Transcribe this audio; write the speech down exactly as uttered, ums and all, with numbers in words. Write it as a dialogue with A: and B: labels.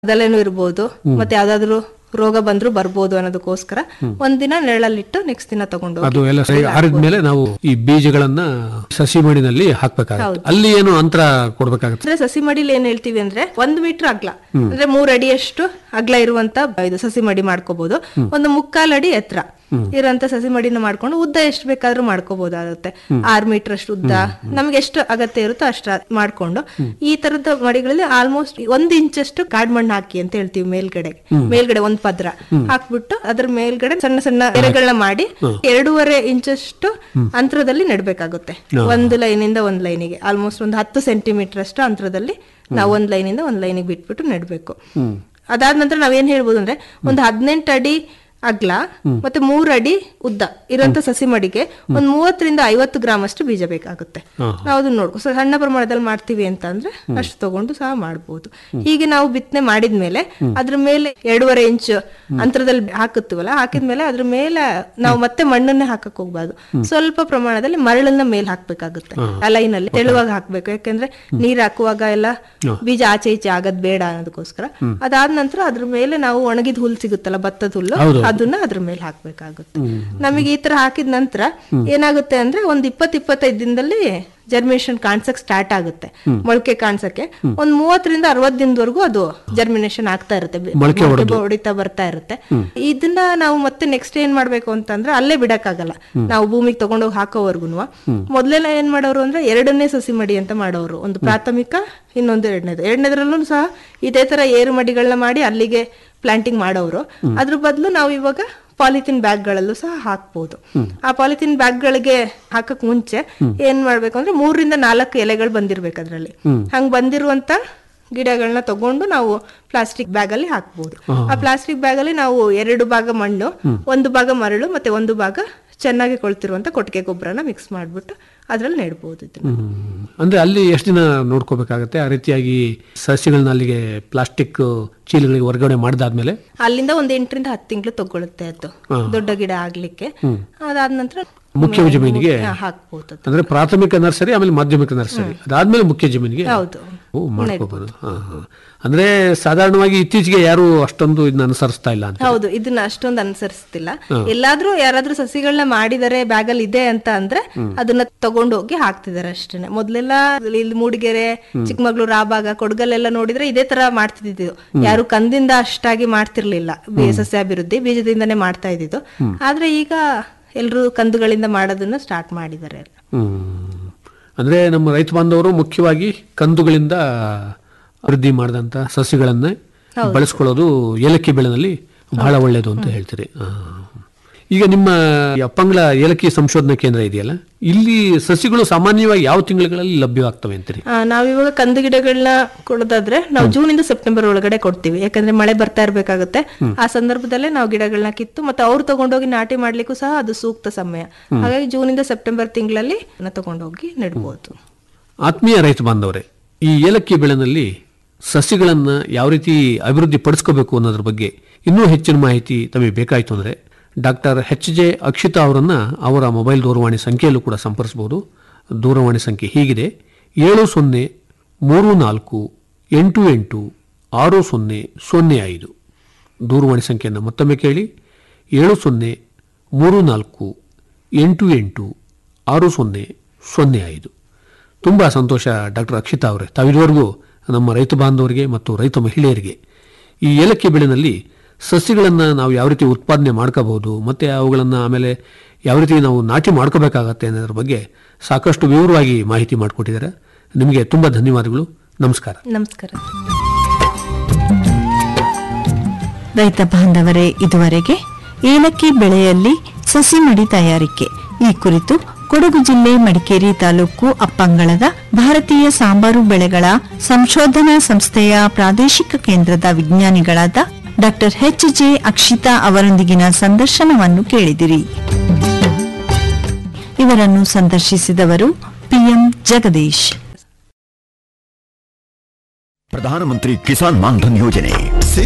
A: ಅದಲ್ಲೇನು ಇರ್ಬೋದು, ಮತ್ತೆ ಯಾವ್ದಾದ್ರು ರೋಗ ಬಂದ್ರು ಬರ್ಬೋದು ಅನ್ನೋದಕ್ಕೋಸ್ಕರ ಒಂದಿನ ನೆರಳಲ್ಲಿಟ್ಟು ನೆಕ್ಸ್ಟ್ ದಿನ ತಗೊಂಡು
B: ಅದು ಎಲ್ಲ ಸರಿ ಆರಿದ್ಮೇಲೆ ನಾವು ಈ ಬೀಜಗಳನ್ನ ಸಸಿ ಮಡಿನಲ್ಲಿ ಹಾಕ್ಬೇಕಾಗುತ್ತೆ. ಅಲ್ಲಿ ಏನು ಅಂತರ ಕೊಡ್ಬೇಕಾಗುತ್ತೆ?
A: ಅಂದ್ರೆ ಸಸಿ ಮಡಿಲಿ ಏನ್ ಹೇಳ್ತೀವಿ ಅಂದ್ರೆ ಒಂದ್ ಮೀಟರ್ ಅಗ್ಲ ಅಂದ್ರೆ ಮೂರ್ ಅಡಿಯಷ್ಟು ಅಗ್ಲ ಇರುವಂತ ಇದು ಸಸಿ ಮಡಿ ಮಾಡ್ಕೋಬಹುದು. ಒಂದು ಮುಕ್ಕಾಲ್ ಅಡಿ ಎತ್ತರ ಇರೋಂತ ಸಸಿ ಮಡಿನ ಮಾಡ್ಕೊಂಡು ಉದ್ದ ಎಷ್ಟು ಬೇಕಾದ್ರೂ ಮಾಡ್ಕೋಬಹುದಾಗುತ್ತೆ. ಆರ್ ಮೀಟರ್ ಅಷ್ಟು ಉದ್ದ ನಮ್ಗೆ ಎಷ್ಟು ಅಗತ್ಯ ಇರುತ್ತೋ ಅಷ್ಟ ಮಾಡ್ಕೊಂಡು ಈ ತರದ ಮಡಿಗಳಲ್ಲಿ ಆಲ್ಮೋಸ್ಟ್ ಒಂದ್ ಇಂಚಷ್ಟು ಕಾಡ್ ಮಣ್ಣು ಹಾಕಿ ಅಂತ ಹೇಳ್ತೀವಿ. ಮೇಲ್ಗಡೆ ಮೇಲ್ಗಡೆ ಒಂದ್ ಪದ್ರ ಹಾಕ್ಬಿಟ್ಟು ಅದ್ರ ಮೇಲ್ಗಡೆ ಸಣ್ಣ ಸಣ್ಣ ಎರೆಗಳನ್ನ ಮಾಡಿ ಎರಡೂವರೆ ಇಂಚಷ್ಟು ಅಂತರದಲ್ಲಿ ನೆಡ್ಬೇಕಾಗುತ್ತೆ. ಒಂದು ಲೈನ್ ಇಂದ ಒಂದ್ ಲೈನಿಗೆ ಆಲ್ಮೋಸ್ಟ್ ಒಂದು ಹತ್ತು ಸೆಂಟಿಮೀಟರ್ ಅಷ್ಟು ಅಂತರದಲ್ಲಿ ನಾವು ಒಂದ್ ಲೈನ್ ಇಂದ ಒಂದ್ ಲೈನಿಗೆ ಬಿಟ್ಬಿಟ್ಟು ನೆಡ್ಬೇಕು. ಅದಾದ ನಂತರ ನಾವೇನ್ ಹೇಳ್ಬೋದು ಅಂದ್ರೆ ಒಂದು ಹದಿನೆಂಟು ಅಡಿ ಅಗ್ಲ ಮತ್ತೆ ಮೂರ್ ಅಡಿ ಉದ್ದ ಇರೋಂತ ಸಸಿ ಮಡಿಗೆ ಒಂದ್ ಮೂವತ್ತರಿಂದ ಐವತ್ತು ಗ್ರಾಮ್ ಅಷ್ಟು ಬೀಜ ಬೇಕಾಗುತ್ತೆ. ನಾವು ಅದನ್ನ ನೋಡ್ಕೊ ಸಣ್ಣ ಪ್ರಮಾಣದಲ್ಲಿ ಮಾಡ್ತೀವಿ ಅಂತ ಅಂದ್ರೆ ಅಷ್ಟು ತಗೊಂಡು ಸಹ ಮಾಡ್ಬೋದು. ಹೀಗೆ ನಾವು ಬಿತ್ತನೆ ಮಾಡಿದ್ಮೇಲೆ ಅದ್ರ ಮೇಲೆ ಎರಡೂವರೆ ಇಂಚ್ ಅಂತರದಲ್ಲಿ ಹಾಕುತ್ತೀವಲ್ಲ, ಹಾಕಿದ್ಮೇಲೆ ಅದ್ರ ಮೇಲೆ ನಾವು ಮತ್ತೆ ಮಣ್ಣನ್ನೇ ಹಾಕಕ್ ಹೋಗ್ಬಾರ್ದು. ಸ್ವಲ್ಪ ಪ್ರಮಾಣದಲ್ಲಿ ಮರಳನ್ನ ಮೇಲೆ ಹಾಕ್ಬೇಕಾಗುತ್ತೆ. ಆ ಲೈನ್ ಅಲ್ಲಿ ತೆಳುವಾಗಿ ಹಾಕ್ಬೇಕು. ಯಾಕಂದ್ರೆ ನೀರ್ ಹಾಕುವಾಗ ಎಲ್ಲ ಬೀಜ ಆಚೆ ಈಚೆ ಆಗದ್ ಬೇಡ ಅನ್ನೋದಕ್ಕೋಸ್ಕರ. ಅದಾದ ನಂತರ ಅದ್ರ ಮೇಲೆ ನಾವು ಒಣಗಿದ ಹುಲ್ ಸಿಗುತ್ತಲ್ಲ, ಭತ್ತದ ಹುಲ್ಲು, ಅದನ್ನ ಅದ್ರ ಮೇಲೆ ಹಾಕ್ಬೇಕಾಗುತ್ತೆ. ನಮಗೆ ಈ ತರ ಹಾಕಿದ ನಂತರ ಏನಾಗುತ್ತೆ ಅಂದ್ರೆ ಒಂದ್ ಇಪ್ಪತ್ ಇಪ್ಪತ್ತೈದು ದಿನದಲ್ಲಿ ಜರ್ಮಿನೇಷನ್ ಕಾಣ್ಸಕ್ ಸ್ಟಾರ್ಟ್ ಆಗುತ್ತೆ. ಮೊಳಕೆ ಕಾಣ್ಸಕ್ಕೆ ಒಂದ್ ಮೂವತ್ತರಿಂದ ಅರವತ್ ದಿನದವರೆಗೂ ಅದು ಜರ್ಮಿನೇಷನ್ ಆಗ್ತಾ ಇರುತ್ತೆ, ಹೊಡಿತಾ ಬರ್ತಾ ಇರುತ್ತೆ. ಇದನ್ನ ನಾವು ಮತ್ತೆ ನೆಕ್ಸ್ಟ್ ಏನ್ ಮಾಡ್ಬೇಕು ಅಂತಂದ್ರೆ ಅಲ್ಲೇ ಬಿಡಕ್ಕಾಗಲ್ಲ. ನಾವು ಭೂಮಿಗೆ ತಗೊಂಡೋಗಿ ಹಾಕೋವರ್ಗು ಮೊದ್ಲೆಲ್ಲ ಏನ್ ಮಾಡೋರು ಅಂದ್ರೆ ಎರಡನೇ ಸಸಿ ಮಡಿ ಅಂತ ಮಾಡೋರು. ಒಂದು ಪ್ರಾಥಮಿಕ, ಇನ್ನೊಂದು ಎರಡನೇದು. ಎರಡನೇದ್ರಲ್ಲೂ ಸಹ ಇದೇ ತರ ಏರು ಮಡಿಗಳನ್ನ ಮಾಡಿ ಅಲ್ಲಿಗೆ ಪ್ಲಾಂಟಿಂಗ್ ಮಾಡೋರು. ಅದ್ರ ಬದಲು ನಾವು ಇವಾಗ ಪಾಲಿಥಿನ್ ಬ್ಯಾಗ್ ಗಳಲ್ಲೂ ಸಹ ಹಾಕ್ಬಹುದು. ಆ ಪಾಲಿಥಿನ್ ಬ್ಯಾಗ್ ಗಳಿಗೆ ಹಾಕಕ್ ಮುಂಚೆ ಏನ್ ಮಾಡ್ಬೇಕು ಅಂದ್ರೆ ಮೂರರಿಂದ ನಾಲ್ಕು ಎಲೆಗಳು ಬಂದಿರ್ಬೇಕು ಅದ್ರಲ್ಲಿ. ಹಂಗ್ ಬಂದಿರುವಂತ ಗಿಡಗಳನ್ನ ತಗೊಂಡು ನಾವು ಪ್ಲಾಸ್ಟಿಕ್ ಬ್ಯಾಗ್ ಅಲ್ಲಿ ಹಾಕ್ಬಹುದು. ಆ ಪ್ಲಾಸ್ಟಿಕ್ ಬ್ಯಾಗ್ ಅಲ್ಲಿ ನಾವು ಎರಡು ಭಾಗ ಮಣ್ಣು, ಒಂದು ಭಾಗ ಮರಳು, ಮತ್ತೆ ಒಂದು ಭಾಗ ಚೆನ್ನಾಗಿ ಕೊಳ್ತಿರುವಂತ ಕೊಟ್ಟಿಗೆ ಗೊಬ್ಬರನ ಮಿಕ್ಸ್ ಮಾಡ್ಬಿಟ್ಟು ಅದ್ರಲ್ಲಿ ನೆಡ್ಬಹುದು.
B: ಅಂದ್ರೆ ಅಲ್ಲಿ ಎಷ್ಟು ದಿನ ನೋಡ್ಕೋಬೇಕಾಗತ್ತೆ? ಆ ರೀತಿಯಾಗಿ ಸಸ್ಯಗಳನ್ನ ಅಲ್ಲಿಗೆ ಪ್ಲಾಸ್ಟಿಕ್ ಚೀಲಗಳಿಗೆ ವರ್ಗಾವಣೆ ಮಾಡಿದಾದ್ಮೇಲೆ
A: ಅಲ್ಲಿಂದ ಒಂದ್ ಎಂಟರಿಂದ ಹತ್ತು ತಿಂಗಳು ತಗೊಳುತ್ತೆ ಅದು ದೊಡ್ಡ ಗಿಡ ಆಗ್ಲಿಕ್ಕೆ. ಅದಾದ ನಂತರ
B: ಮುಖ್ಯ ಜಮೀನಿಗೆ
A: ಹಾಕ್ಬಹುದು.
B: ಅಂದ್ರೆ ಪ್ರಾಥಮಿಕ ನರ್ಸರಿ, ಆಮೇಲೆ ಮಾಧ್ಯಮಿಕ ನರ್ಸರಿ, ಅದಾದ್ಮೇಲೆ ಮುಖ್ಯ ಜಮೀನಿಗೆ
A: ಹೌದು
B: ಮಾಡ್ಕೋಬಹುದು. ಅಂದ್ರೆ ಸಾಧಾರಣವಾಗಿ ಇತ್ತೀಚೆಗೆ ಯಾರು ಅಷ್ಟೊಂದು ಇದನ್ನ ಅನುಸರಿಸ್ತಾ ಇಲ್ಲ ಅಂತ.
A: ಹೌದು, ಇದನ್ನ ಅಷ್ಟೊಂದು ಅನುಸರಿಸ್ತಿಲ್ಲ. ಎಲ್ಲಾದ್ರೂ ಯಾರಾದ್ರೂ ಸಸಿಗಳನ್ನ ಮಾಡಿದರೆ ಬ್ಯಾಗ್ ಅಲ್ಲಿ ಇದೆ ಅಂತ ಅಂದ್ರೆ ಅದನ್ನ ತಗೊಂಡು ಹೋಗಿ ಹಾಕ್ತಿದಾರೆ ಅಷ್ಟೇನೆ. ಮೊದ್ಲೆಲ್ಲ ಇಲ್ಲಿ ಮೂಡಿಗೆರೆ, ಚಿಕ್ಕಮಗಳೂರು ಆ ಭಾಗ, ಕೊಡಗಲ್ಲೆಲ್ಲ ನೋಡಿದ್ರೆ ಇದೇ ತರ ಮಾಡ್ತಿದ್ದು. ಯಾರು ಕಂದಿಂದ ಅಷ್ಟಾಗಿ ಮಾಡ್ತಿರ್ಲಿಲ್ಲ. ಸಸ್ಯಾಭಿವೃದ್ಧಿ ಬೀಜದಿಂದಾನೇ ಮಾಡ್ತಾ ಇದ್ದಿದ್ದು. ಆದ್ರೆ ಈಗ ಎಲ್ರು ಕಂದುಗಳಿಂದ ಮಾಡೋದನ್ನ ಸ್ಟಾರ್ಟ್ ಮಾಡಿದ್ದಾರೆ.
B: ಅಂದ್ರೆ ನಮ್ಮ ರೈತ ಬಾಂಧವರು ಮುಖ್ಯವಾಗಿ ಕಂದುಗಳಿಂದ ವೃದ್ಧಿ ಮಾಡಿದಂತ ಸಸ್ಯಗಳನ್ನ ಬಳಸ್ಕೊಳ್ಳೋದು ಏಲಕ್ಕಿ ಬೆಳೆನಲ್ಲಿ ಬಹಳ ಒಳ್ಳೆಯದು ಅಂತ ಹೇಳ್ತೀರಿ. ಈಗ ನಿಮ್ಮ ಅಪ್ಪಂಗಳ ಏಲಕ್ಕಿ ಸಂಶೋಧನಾ ಕೇಂದ್ರ ಇದೆಯಲ್ಲ, ಇಲ್ಲಿ ಸಸಿಗಳು ಸಾಮಾನ್ಯವಾಗಿ ಯಾವ ತಿಂಗಳುಗಳಲ್ಲಿ ಲಭ್ಯವಾಗ್ತವೆ ಅಂತೀರಿ?
A: ನಾವಿವಾಗ ಕಂದು ಗಿಡಗಳನ್ನ ಕೊಡೋದಾದ್ರೆ ನಾವು ಜೂನ್ ಇಂದ ಸೆಪ್ಟೆಂಬರ್ ಒಳಗಡೆ ಕೊಡ್ತೀವಿ. ಯಾಕಂದ್ರೆ ಮಳೆ ಬರ್ತಾ ಇರ್ಬೇಕಾಗುತ್ತೆ. ಆ ಸಂದರ್ಭದಲ್ಲೇ ನಾವು ಗಿಡಗಳನ್ನ ಕಿತ್ತು ಮತ್ತೆ ಅವ್ರು ತಗೊಂಡೋಗಿ ನಾಟಿ ಮಾಡ್ಲಿಕ್ಕೂ ಸಹ ಅದು ಸೂಕ್ತ ಸಮಯ. ಹಾಗಾಗಿ ಜೂನ್ ಇಂದ ಸೆಪ್ಟೆಂಬರ್ ತಿಂಗಳಲ್ಲಿ ತಗೊಂಡೋಗಿ ನೆಡ್ಬೋದು.
B: ಆತ್ಮೀಯ ರೈತ ಬಾಂಧವರೇ, ಈ ಏಲಕ್ಕಿ ಬೆಳೆನಲ್ಲಿ ಸಸಿಗಳನ್ನ ಯಾವ ರೀತಿ ಅಭಿವೃದ್ಧಿ ಪಡಿಸ್ಕೋಬೇಕು ಅನ್ನೋದ್ರ ಬಗ್ಗೆ ಇನ್ನೂ ಹೆಚ್ಚಿನ ಮಾಹಿತಿ ತಮಗೆ ಬೇಕಾಯಿತು ಅಂದ್ರೆ ಡಾಕ್ಟರ್ ಎಚ್ ಜೆ ಅಕ್ಷಿತಾ ಅವರನ್ನ ಅವರ ಮೊಬೈಲ್ ದೂರವಾಣಿ ಸಂಖ್ಯೆಯಲ್ಲೂ ಕೂಡ ಸಂಪರ್ಸಬಹುದು. ದೂರವಾಣಿ ಸಂಖ್ಯೆ ಹೀಗಿದೆ: ಏಳು ಸೊನ್ನೆ ಮೂರು ನಾಲ್ಕು ಎಂಟು ಎಂಟು ಆರು ಸೊನ್ನೆ ಸೊನ್ನೆ ಐದು. ದೂರವಾಣಿ ಸಂಖ್ಯೆಯನ್ನು ಮತ್ತೊಮ್ಮೆ ಕೇಳಿ: ಏಳು ಸೊನ್ನೆ ಮೂರು ನಾಲ್ಕು ಎಂಟು ಎಂಟು ಆರು ಸೊನ್ನೆ ಸೊನ್ನೆ ಐದು. ತುಂಬ ಸಂತೋಷ ಡಾಕ್ಟರ್ ಅಕ್ಷಿತಾ ಅವರೇ, ತಾವಿದುವರೆಗೂ ನಮ್ಮ ರೈತ ಬಾಂಧವರಿಗೆ ಮತ್ತು ರೈತ ಮಹಿಳೆಯರಿಗೆ ಈ ಏಲಕ್ಕಿ ಬೆಳೆನಲ್ಲಿ ಸಸ್ಯಗಳನ್ನು ನಾವು ಯಾವ ರೀತಿ ಉತ್ಪಾದನೆ ಮಾಡ್ಕೋಬಹುದು ಮತ್ತು ಅವುಗಳನ್ನು ಆಮೇಲೆ ಯಾವ ರೀತಿ ನಾವು ನಾಟಿ ಮಾಡ್ಕೋಬೇಕಾಗತ್ತೆ ಅನ್ನೋದ್ರ ಬಗ್ಗೆ ಸಾಕಷ್ಟು ವಿವರವಾಗಿ ಮಾಹಿತಿ ಮಾಡಿಕೊಟ್ಟಿದ್ದಾರೆ. ನಿಮಗೆ ತುಂಬ ಧನ್ಯವಾದಗಳು. ನಮಸ್ಕಾರ.
A: ನಮಸ್ಕಾರ.
C: ರೈತ ಬಾಂಧವರೇ, ಇದುವರೆಗೆ ಏಲಕ್ಕಿ ಬೆಳೆಯಲ್ಲಿ ಸಸಿ ಮಡಿ ತಯಾರಿಕೆ ಈ ಕುರಿತು ಕೊಡಗು ಜಿಲ್ಲೆ ಮಡಿಕೇರಿ ತಾಲೂಕು ಅಪ್ಪಂಗಳದ ಭಾರತೀಯ ಸಾಂಬಾರು ಬೆಳೆಗಳ ಸಂಶೋಧನಾ ಸಂಸ್ಥೆಯ ಪ್ರಾದೇಶಿಕ ಕೇಂದ್ರದ ವಿಜ್ಞಾನಿಗಳಾದ ಡಾಕ್ಟರ್ ಎಚ್ ಜೆ ಅಕ್ಷಿತಾ ಅವರೊಂದಿಗಿನ ಸಂದರ್ಶನವನ್ನು ಕೇಳಿದಿರಿ. ಇವರನ್ನು ಸಂದರ್ಶಿಸಿದವರು ಪಿಎಂ ಜಗದೀಶ್.
D: ಪ್ರಧಾನಮಂತ್ರಿ ಕಿಸಾನ್ ಮಾನ್ ಧನ್ ಯೋಜನೆ